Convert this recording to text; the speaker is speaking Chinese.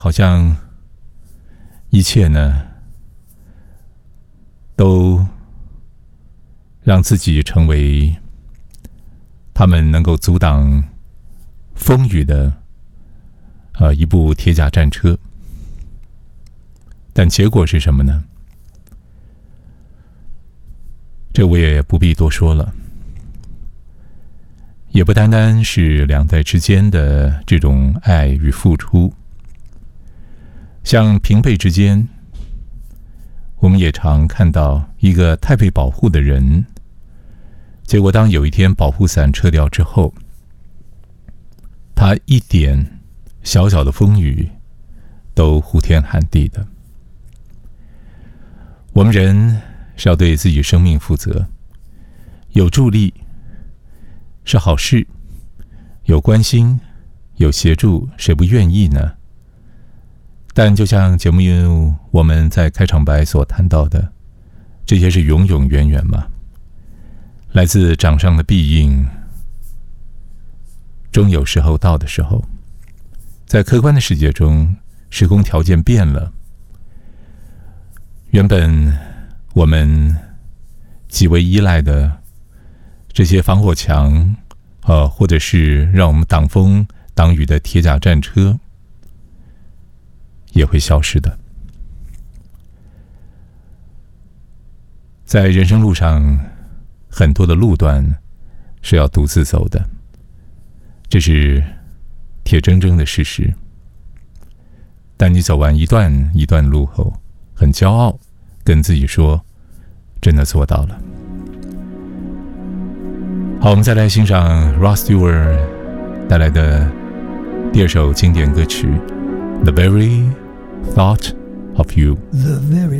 好像一切呢，都让自己成为他们能够阻挡风雨的一部铁甲战车。但结果是什么呢？这我也不必多说了，也不单单是两代之间的这种爱与付出，像平辈之间，我们也常看到一个太被保护的人，结果当有一天保护伞撤掉之后，他一点小小的风雨都呼天喊地的。我们人是要对自己生命负责，有助力是好事，有关心有协助，谁不愿意呢？但就像节目我们在开场白所谈到的，这些是永永远远吗？来自掌上的庇应，终有时候到的时候。在客观的世界中，时空条件变了，原本我们极为依赖的这些防火墙或者是让我们挡风挡雨的铁甲战车也会消失的。在人生路上，很多的路段是要独自走的，这是铁铮铮的事实。但你走完一段一段路后，很骄傲，跟自己说，真的做到了。好，我们再来欣赏 Rod Stewart 带来的第二首经典歌曲 The Very Thought of You。 The very